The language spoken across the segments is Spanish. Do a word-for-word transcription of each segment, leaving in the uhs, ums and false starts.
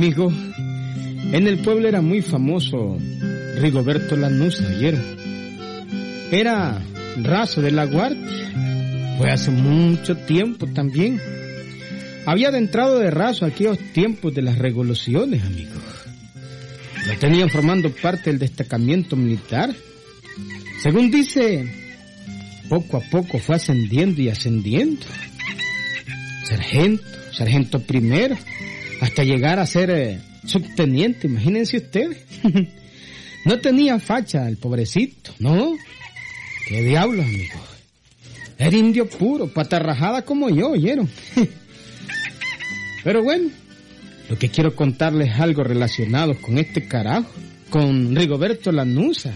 Amigo, en el pueblo era muy famoso Rigoberto Lanuza, ¿oyeron? Era raso de la guardia. Fue hace mucho tiempo también. Había adentrado de raso aquellos tiempos de las revoluciones, amigo. Lo tenían formando parte del destacamento militar. Según dice, poco a poco fue ascendiendo y ascendiendo. Sargento, sargento primero, hasta llegar a ser eh, subteniente, imagínense ustedes. No tenía facha el pobrecito, ¿no? ¿Qué diablos, amigo? Era indio puro, patarrajada como yo, ¿oyeron? Pero bueno, lo que quiero contarles es algo relacionado con este carajo, con Rigoberto Lanuza.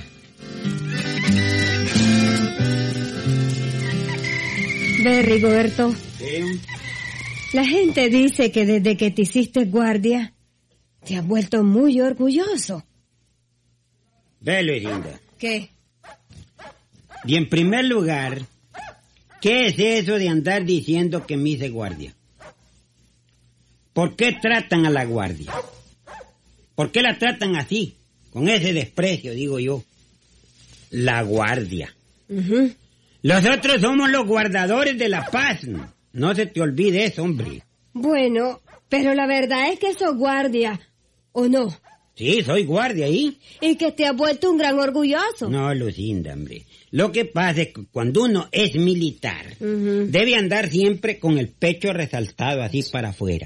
Ve, Rigoberto. ¿Sí? La gente dice que desde que te hiciste guardia, te has vuelto muy orgulloso. Ve, Luisinda. ¿Qué? Y en primer lugar, ¿qué es eso de andar diciendo que me hice guardia? ¿Por qué tratan a la guardia? ¿Por qué la tratan así? Con ese desprecio, digo yo. La guardia. Uh-huh. Los otros somos los guardadores de la paz. No se te olvide eso, hombre. Bueno, pero la verdad es que sos guardia, ¿o no? Sí, soy guardia ahí. Y que te has vuelto un gran orgulloso. No, Lucinda, hombre. Lo que pasa es que cuando uno es militar, Uh-huh. debe andar siempre con el pecho resaltado así para afuera.